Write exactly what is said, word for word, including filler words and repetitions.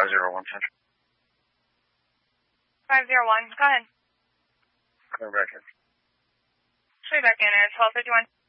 five zero one Central. five zero one, go ahead. Coming back in. Show you back in at twelve fifty-one.